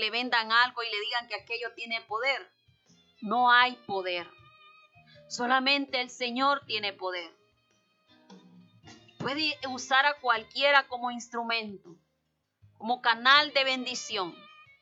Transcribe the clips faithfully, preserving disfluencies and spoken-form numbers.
le vendan algo y le digan que aquello tiene poder. No hay poder. Solamente el Señor tiene poder. Puede usar a cualquiera como instrumento, como canal de bendición.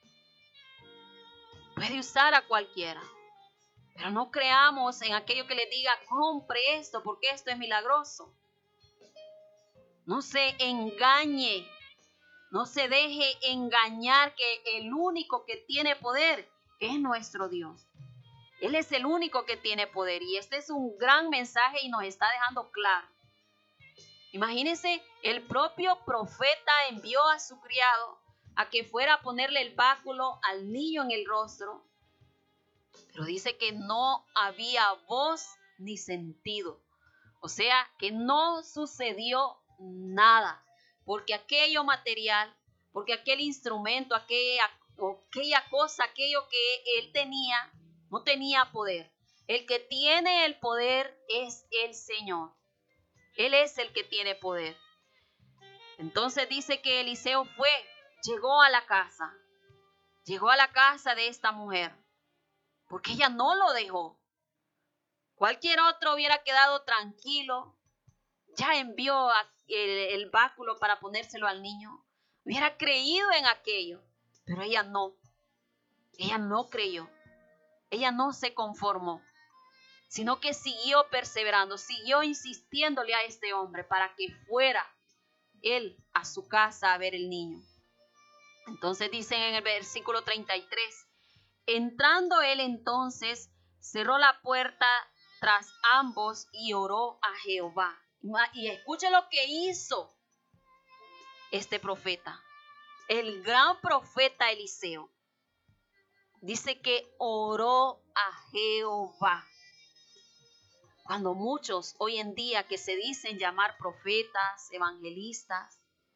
Puede usar a cualquiera. Pero no creamos en aquello que le diga, compre esto porque esto es milagroso. No se engañe. No se deje engañar que el único que tiene poder es nuestro Dios. Él es el único que tiene poder. Y este es un gran mensaje y nos está dejando claro. Imagínense, el propio profeta envió a su criado a que fuera a ponerle el báculo al niño en el rostro. Pero dice que no había voz ni sentido. O sea, que no sucedió nada. Porque aquello material, porque aquel instrumento, aquella, aquella cosa, aquello que él tenía, no tenía poder. El que tiene el poder es el Señor. Él es el que tiene poder. Entonces dice que Eliseo fue, llegó a la casa. Llegó a la casa de esta mujer. Porque ella no lo dejó. Cualquier otro hubiera quedado tranquilo. Ya envió a el, el báculo para ponérselo al niño. Hubiera creído en aquello. Pero ella no. Ella no creyó. Ella no se conformó. Sino que siguió perseverando. Siguió insistiéndole a este hombre para que fuera él a su casa a ver el niño. Entonces dicen en el versículo treinta y tres. Entrando él entonces, cerró la puerta tras ambos y oró a Jehová. Y escuche lo que hizo este profeta, el gran profeta Eliseo. Dice que oró a Jehová. Cuando muchos hoy en día que se dicen llamar profetas, evangelistas,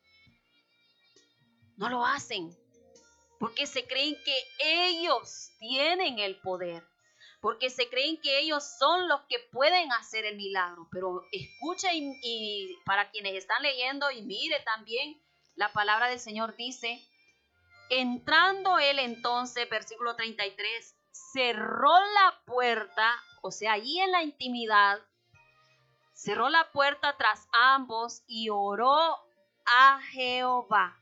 no lo hacen porque se creen que ellos tienen el poder. Porque se creen que ellos son los que pueden hacer el milagro. Pero escucha y, y para quienes están leyendo y mire también, la palabra del Señor dice, entrando él entonces, versículo treinta y tres, cerró la puerta, o sea, allí en la intimidad, cerró la puerta tras ambos y oró a Jehová.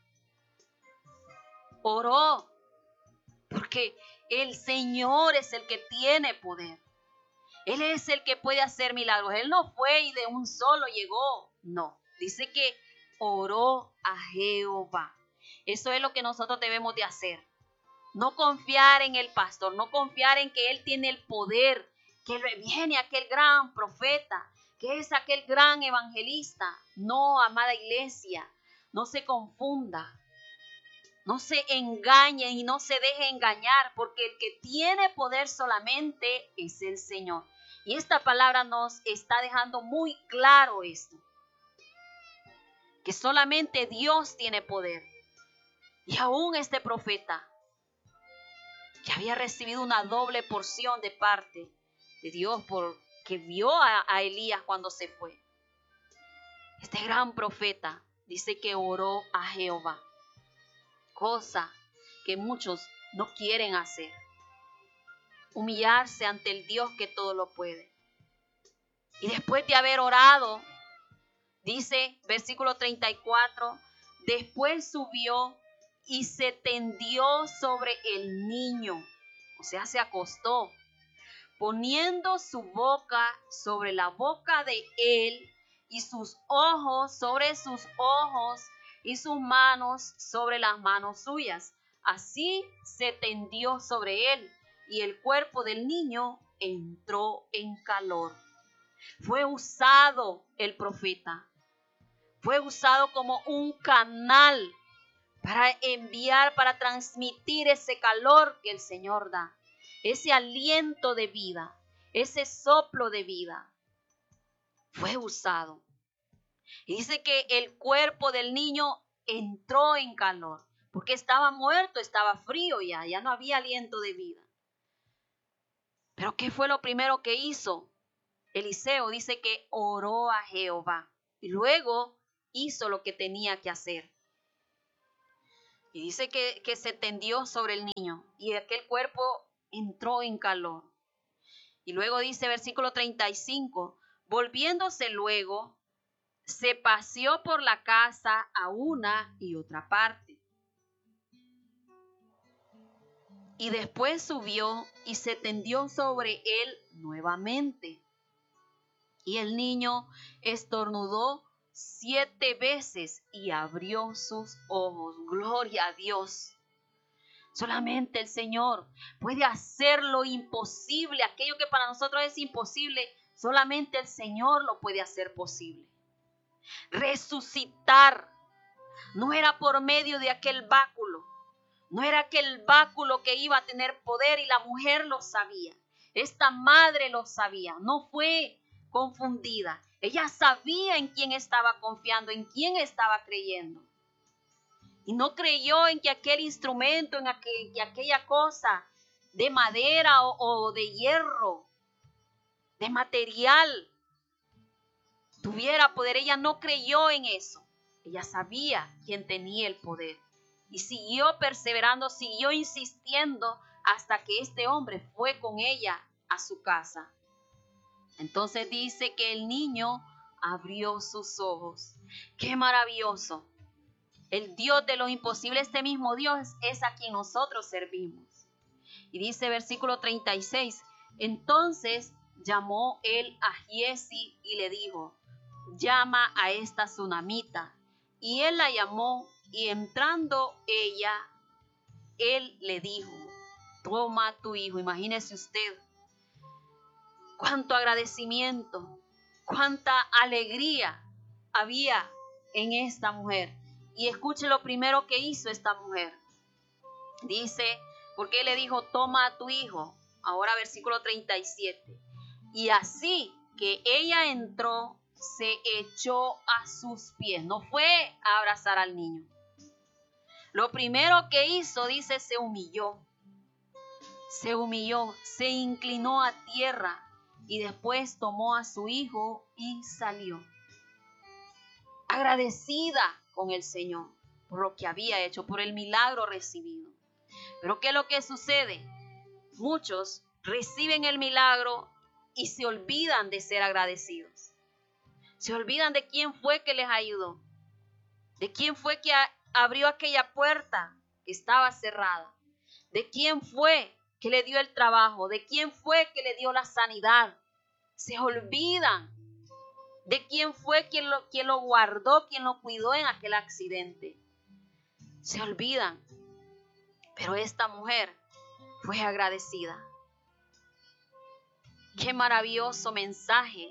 Oró, porque el Señor es el que tiene poder. Él es el que puede hacer milagros. Él no fue y de un solo llegó. No, dice que oró a Jehová. Eso es lo que nosotros debemos de hacer. No confiar en el pastor, no confiar en que él tiene el poder, que viene aquel gran profeta, que es aquel gran evangelista. No, amada iglesia, no se confunda. No se engañen y no se deje engañar, porque el que tiene poder solamente es el Señor. Y esta palabra nos está dejando muy claro esto, que solamente Dios tiene poder. Y aún este profeta, que había recibido una doble porción de parte de Dios porque vio a, a Elías cuando se fue. Este gran profeta dice que oró a Jehová, cosa que muchos no quieren hacer. Humillarse ante el Dios que todo lo puede. Y después de haber orado, dice versículo treinta y cuatro, después subió y se tendió sobre el niño, o sea, se acostó, poniendo su boca sobre la boca de él y sus ojos sobre sus ojos y sus manos sobre las manos suyas. Así se tendió sobre él y el cuerpo del niño entró en calor. Fue usado el profeta. Fue usado como un canal para enviar, para transmitir ese calor que el Señor da. Ese aliento de vida, ese soplo de vida. Fue usado. Y dice que el cuerpo del niño entró en calor. Porque estaba muerto, estaba frío ya, ya no había aliento de vida. Pero ¿qué fue lo primero que hizo? Eliseo dice que oró a Jehová y luego hizo lo que tenía que hacer. Y dice que, que se tendió sobre el niño y aquel cuerpo entró en calor. Y luego dice versículo treinta y cinco, volviéndose luego, se paseó por la casa a una y otra parte. Y después subió y se tendió sobre él nuevamente. Y el niño estornudó siete veces y abrió sus ojos. Gloria a Dios. Solamente el Señor puede hacer lo imposible. Aquello que para nosotros es imposible, solamente el Señor lo puede hacer posible. Resucitar no era por medio de aquel báculo. No era aquel báculo que iba a tener poder y la mujer lo sabía. Esta madre lo sabía. No fue confundida. Ella sabía en quién estaba confiando, en quién estaba creyendo. Y no creyó en que aquel instrumento, en aquel, que aquella cosa de madera o, o de hierro, de material, tuviera poder. Ella no creyó en eso. Ella sabía quién tenía el poder. Y siguió perseverando, siguió insistiendo hasta que este hombre fue con ella a su casa. Entonces dice que el niño abrió sus ojos. ¡Qué maravilloso! El Dios de lo imposible, este mismo Dios es a quien nosotros servimos. Y dice versículo treinta y seis, entonces llamó él a Giezi y le dijo, llama a esta tsunamita. Y él la llamó y entrando ella, él le dijo, toma a tu hijo. Imagínese usted cuánto agradecimiento, cuánta alegría había en esta mujer. Y escuche lo primero que hizo esta mujer. Dice, porque él le dijo, toma a tu hijo. Ahora versículo treinta y siete. Y así que ella entró, se echó a sus pies. No fue a abrazar al niño. Lo primero que hizo, dice, se humilló. Se humilló, se inclinó a tierra y después tomó a su hijo y salió. Agradecida con el Señor por lo que había hecho, por el milagro recibido. Pero ¿qué es lo que sucede? Muchos reciben el milagro y se olvidan de ser agradecidos. Se olvidan de quién fue que les ayudó, de quién fue que abrió aquella puerta que estaba cerrada, de quién fue que le dio el trabajo, de quién fue que le dio la sanidad. Se olvidan de quién fue quien lo, quien lo guardó, quien lo cuidó en aquel accidente. Se olvidan. Pero esta mujer fue agradecida. Qué maravilloso mensaje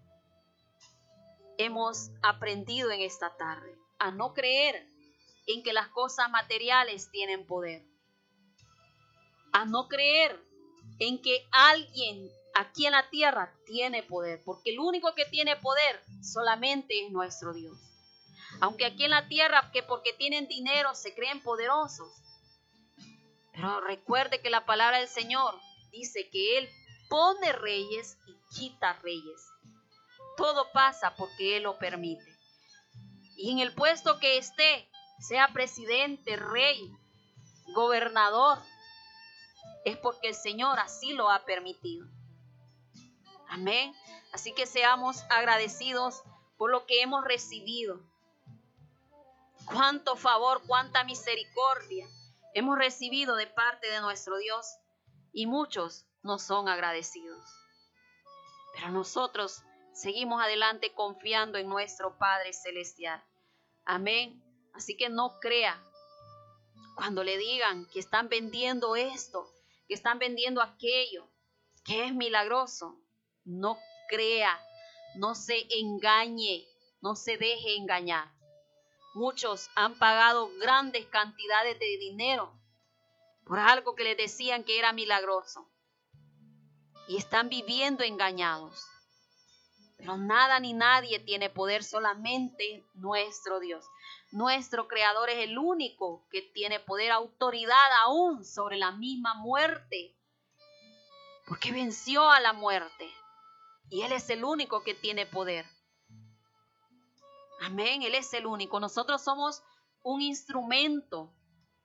hemos aprendido en esta tarde. A no creer en que las cosas materiales tienen poder. A no creer en que alguien aquí en la tierra tiene poder. Porque el único que tiene poder solamente es nuestro Dios. Aunque aquí en la tierra, que porque tienen dinero se creen poderosos. Pero recuerde que la palabra del Señor dice que Él pone reyes y quita reyes. Todo pasa porque Él lo permite. Y en el puesto que esté, sea presidente, rey, gobernador, es porque el Señor así lo ha permitido. Amén. Así que seamos agradecidos por lo que hemos recibido. Cuánto favor, cuánta misericordia hemos recibido de parte de nuestro Dios y muchos no son agradecidos. Pero nosotros seguimos adelante confiando en nuestro Padre Celestial. Amén. Así que no crea cuando le digan que están vendiendo esto, que están vendiendo aquello, que es milagroso. No crea, no se engañe, no se deje engañar. Muchos han pagado grandes cantidades de dinero por algo que les decían que era milagroso. Y están viviendo engañados. Pero nada ni nadie tiene poder, solamente nuestro Dios. Nuestro Creador es el único que tiene poder, autoridad aún sobre la misma muerte. Porque venció a la muerte. Y Él es el único que tiene poder. Amén, Él es el único. Nosotros somos un instrumento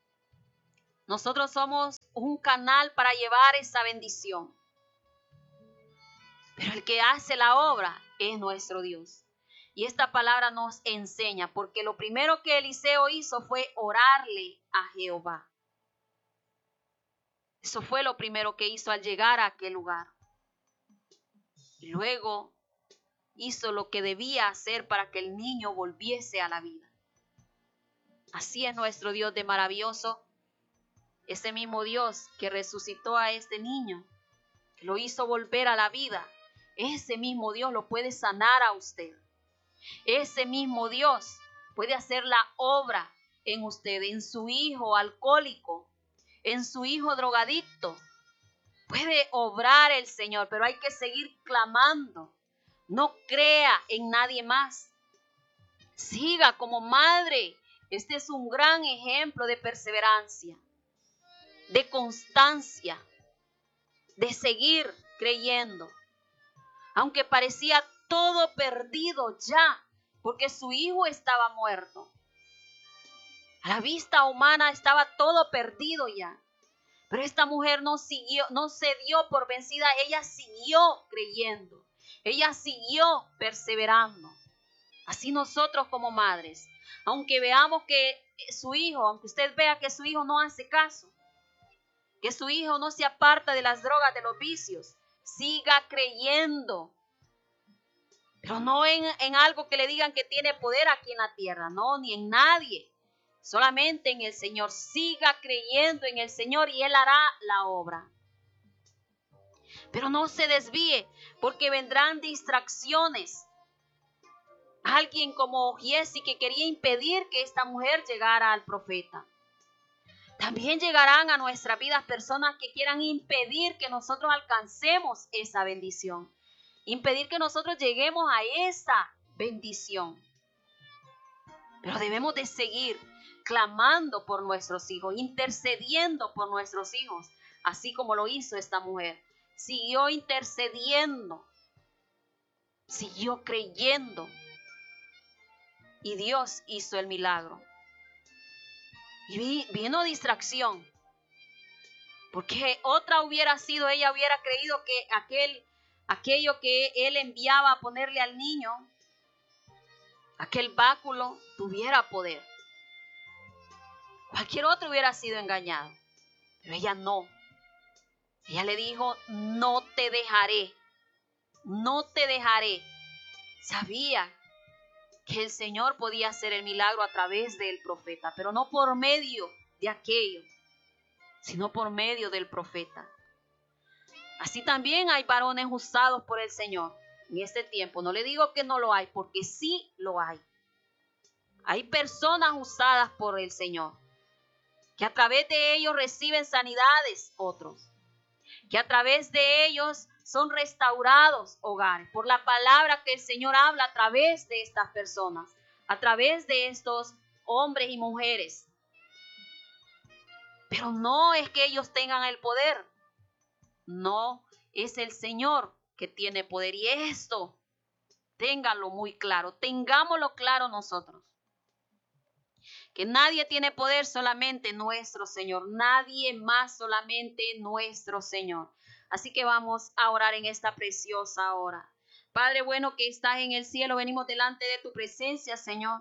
Nosotros somos un canal para llevar esa bendición. Pero el que hace la obra es nuestro Dios. Y esta palabra nos enseña, porque lo primero que Eliseo hizo fue orarle a Jehová. Eso fue lo primero que hizo al llegar a aquel lugar. Y luego hizo lo que debía hacer para que el niño volviese a la vida. Así es nuestro Dios de maravilloso. Ese mismo Dios que resucitó a este niño, que lo hizo volver a la vida, ese mismo Dios lo puede sanar a usted. Ese mismo Dios puede hacer la obra en usted, en su hijo alcohólico, en su hijo drogadicto. Puede obrar el Señor, pero hay que seguir clamando. No crea en nadie más. Siga como madre. Este es un gran ejemplo de perseverancia, de constancia, de seguir creyendo. Aunque parecía todo perdido ya, porque su hijo estaba muerto. A la vista humana estaba todo perdido ya. Pero esta mujer no siguió, no se dio por vencida, ella siguió creyendo. Ella siguió perseverando. Así nosotros como madres, aunque veamos que su hijo, aunque usted vea que su hijo no hace caso, que su hijo no se aparta de las drogas, de los vicios, siga creyendo. Pero no en, en algo que le digan que tiene poder aquí en la tierra, no, ni en nadie. Solamente en el Señor. Siga creyendo en el Señor y Él hará la obra. Pero no se desvíe, porque vendrán distracciones. Alguien como Giesi que quería impedir que esta mujer llegara al profeta. También llegarán a nuestras vidas personas que quieran impedir que nosotros alcancemos esa bendición. Impedir que nosotros lleguemos a esa bendición. Pero debemos de seguir clamando por nuestros hijos, intercediendo por nuestros hijos, así como lo hizo esta mujer. Siguió intercediendo, siguió creyendo y Dios hizo el milagro. Y vino distracción, porque otra hubiera sido, ella hubiera creído que aquel, aquello que él enviaba a ponerle al niño, aquel báculo, tuviera poder. Cualquier otro hubiera sido engañado, pero ella no. Ella le dijo, no te dejaré, no te dejaré. Sabía que el Señor podía hacer el milagro a través del profeta, pero no por medio de aquello, sino por medio del profeta. Así también hay varones usados por el Señor en este tiempo. No le digo que no lo hay, porque sí lo hay. Hay personas usadas por el Señor, que a través de ellos reciben sanidades otros, que a través de ellos son restaurados hogares, por la palabra que el Señor habla a través de estas personas, a través de estos hombres y mujeres. Pero no es que ellos tengan el poder, no, es el Señor que tiene poder. Y esto, ténganlo muy claro, tengámoslo claro nosotros. Que nadie tiene poder, solamente nuestro Señor. Nadie más, solamente nuestro Señor. Así que vamos a orar en esta preciosa hora. Padre bueno que estás en el cielo, venimos delante de tu presencia, Señor.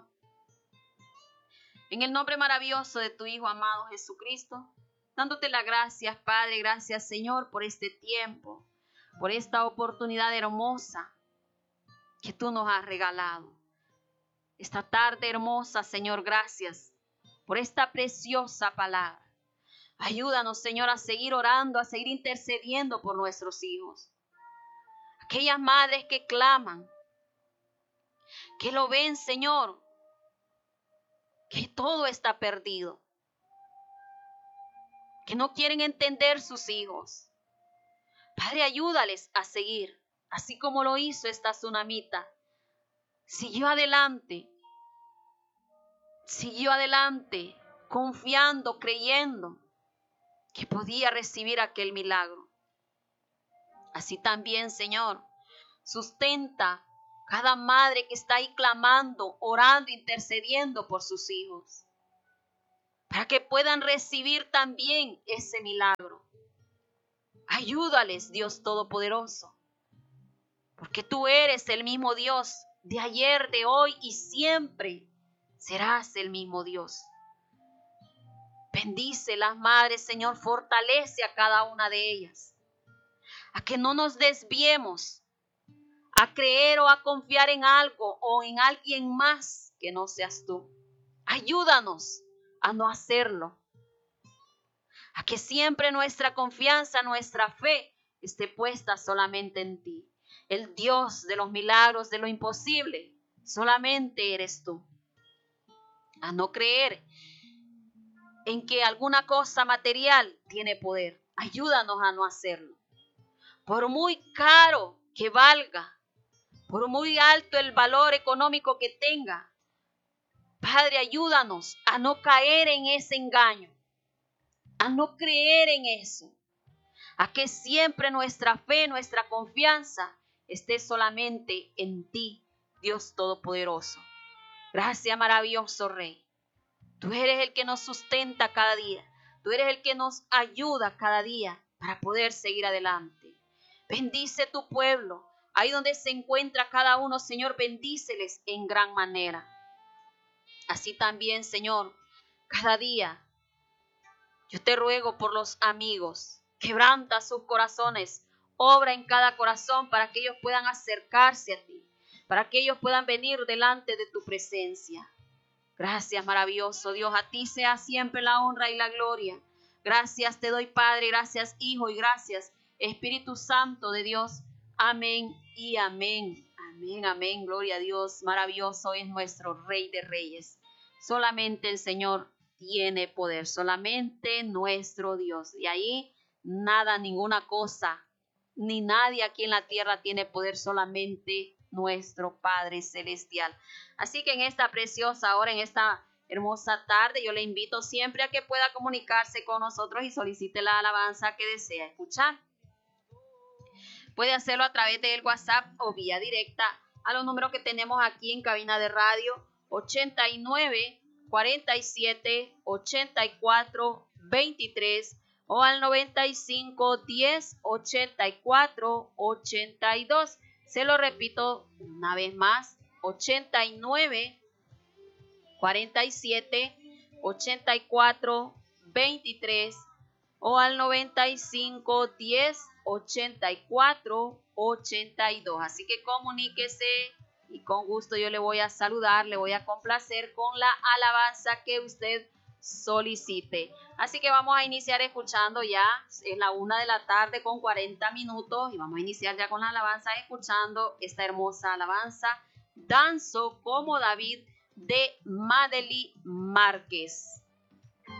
En el nombre maravilloso de tu Hijo amado Jesucristo, dándote las gracias, Padre, gracias, Señor, por este tiempo, por esta oportunidad hermosa que tú nos has regalado. Esta tarde hermosa, Señor, gracias por esta preciosa palabra. Ayúdanos, Señor, a seguir orando, a seguir intercediendo por nuestros hijos. Aquellas madres que claman, que lo ven, Señor, que todo está perdido, que no quieren entender sus hijos. Padre, ayúdales a seguir, así como lo hizo esta tsunamita. Siguió adelante, siguió adelante, confiando, creyendo que podía recibir aquel milagro. Así también, Señor, sustenta cada madre que está ahí clamando, orando, intercediendo por sus hijos, para que puedan recibir también ese milagro. Ayúdales, Dios Todopoderoso, porque tú eres el mismo Dios de ayer, de hoy y siempre serás el mismo Dios. Bendice las madres, Señor, fortalece a cada una de ellas, a que no nos desviemos a creer o a confiar en algo o en alguien más que no seas tú. Ayúdanos a no hacerlo, a que siempre nuestra confianza, nuestra fe esté puesta solamente en ti. El Dios de los milagros, de lo imposible, solamente eres tú. A no creer en que alguna cosa material tiene poder. Ayúdanos a no hacerlo. Por muy caro que valga, por muy alto el valor económico que tenga, Padre, ayúdanos a no caer en ese engaño, a no creer en eso, a que siempre nuestra fe, nuestra confianza esté solamente en ti, Dios Todopoderoso. Gracias, maravilloso Rey. Tú eres el que nos sustenta cada día. Tú eres el que nos ayuda cada día para poder seguir adelante. Bendice tu pueblo. Ahí donde se encuentra cada uno, Señor, bendíceles en gran manera. Así también, Señor, cada día yo te ruego por los amigos. Quebranta sus corazones. Obra en cada corazón para que ellos puedan acercarse a ti, para que ellos puedan venir delante de tu presencia. Gracias, maravilloso Dios. A ti sea siempre la honra y la gloria. Gracias te doy, Padre. Gracias, Hijo. Y gracias, Espíritu Santo de Dios. Amén y amén. Amén, amén. Gloria a Dios. Maravilloso es nuestro Rey de Reyes. Solamente el Señor tiene poder. Solamente nuestro Dios. Y ahí nada, ninguna cosa, ni nadie aquí en la tierra tiene poder. Solamente nuestro Padre Celestial. Así que en esta preciosa hora, en esta hermosa tarde, yo le invito siempre a que pueda comunicarse con nosotros y solicite la alabanza que desea escuchar. Puede hacerlo a través del WhatsApp o vía directa a los números que tenemos aquí en cabina de radio: ochenta y nueve, cuarenta y siete, ochenta y cuatro, veintitrés o al noventa y cinco, diez, ochenta y cuatro, ochenta y dos. Se lo repito una vez más: ochenta y nueve, cuarenta y siete, ochenta y cuatro, veintitrés o al noventa y cinco, diez, ochenta y cuatro, ochenta y dos. Así que comuníquese y con gusto yo le voy a saludar, le voy a complacer con la alabanza que usted solicite. Así que vamos a iniciar escuchando ya. Es la una de la tarde con cuarenta minutos y vamos a iniciar ya con la alabanza escuchando esta hermosa alabanza: Danzo como David, de Madely Márquez.